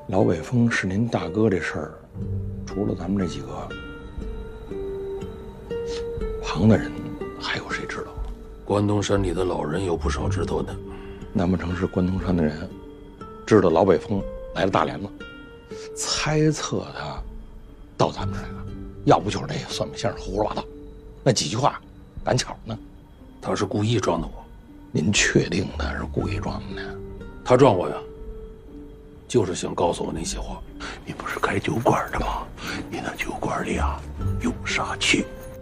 老北风是您大哥这事儿，除了咱们这几个，旁的人还有谁知道？ 关东山里的老人有不少知道的。 难不成是关东山的人知道老北风来了大连了，猜测他到咱们这儿来了？要不就是这算命先生胡说八道，那几句话赶巧呢？ 他是故意撞的我。 您确定他是故意撞的？ 他撞我呀，就是想告诉我那些话。 你不是开酒馆的吗？你那酒馆里啊有杀气。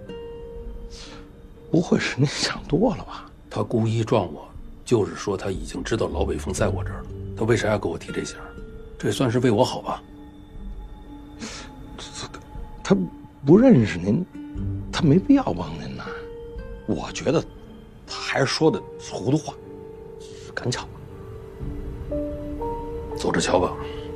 不会是您想多了吧？ 他故意撞我，就是说他已经知道老北风在我这儿了。他为啥要给我提这些？这算是为我好吧？ 他不认识您，他没必要帮您呐。我觉得他还是说的糊涂话，赶巧。 走着瞧吧。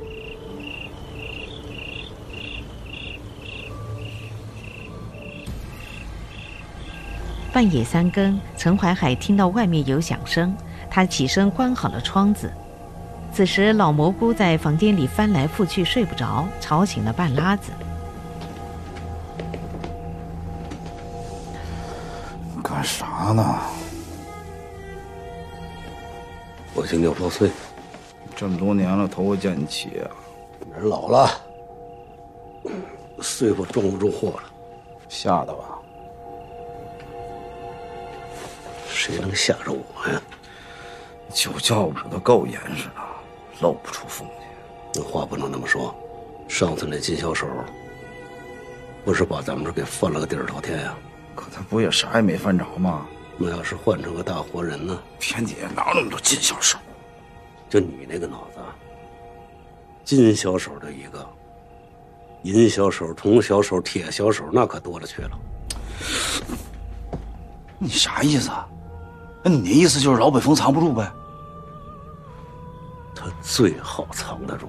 半夜3更，陈怀海听到外面有响声，他起身关好了窗子。此时老蘑菇在房间里翻来覆去睡不着，吵醒了半拉子。 干啥呢？ 我今6、8岁， 这么多年了，头回见你起啊！ 人老了，岁数装不住货了， 吓的吧？ 谁能吓着我呀？ 酒窖捂得够严实的，露不出缝去。 那话不能那么说。上次那金小手，不是把咱们这给翻了个底儿朝天呀？ 可他不也啥也没翻着吗？ 那要是换成个大活人呢？ 天底下哪有那么多金小手？ 就你那个脑子，金小手的一个，银小手、铜小手、铁小手，那可多了去了。 你啥意思啊？那你的意思就是老北风藏不住呗？ 他最好藏得住，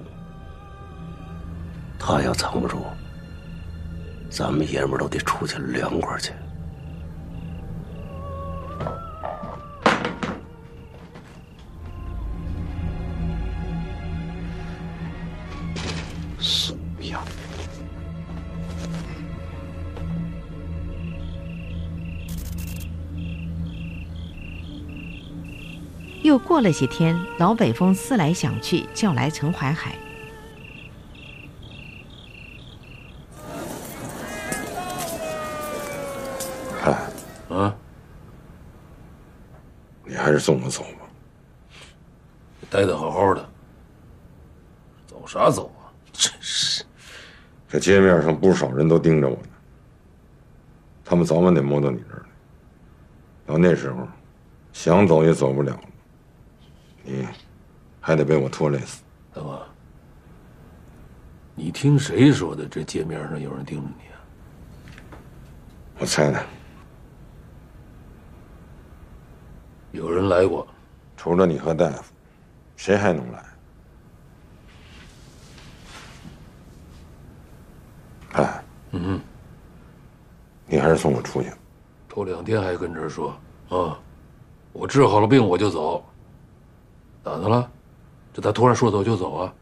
他要藏不住，咱们爷们儿都得出去凉快去。 怂样！ 又过了些天，老北风思来想去，叫来陈怀海。 哎， 啊， 你还是送我走吧。 待得好好的，走啥走啊？ 真是，这街面上不少人都盯着我呢，他们早晚得摸到你这儿来。到那时候，想走也走不了了，你还得被我拖累死。 大哥，你听谁说的？这街面上有人盯着你啊？ 我猜的， 有人来过， 除了你和大夫，谁还能来？哎，你还是送我出去。 头2天还跟这儿说啊，我治好了病我就走，咋的了？这他突然说走就走啊？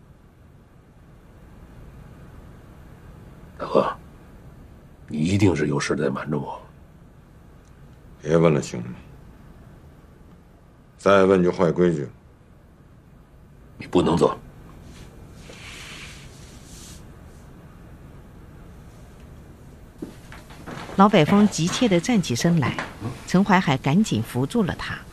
大哥，你一定是有事在瞒着我。 别问了，行吗？再问就坏规矩了。 你不能走。 老北风急切地站起身来，陈怀海赶紧扶住了他。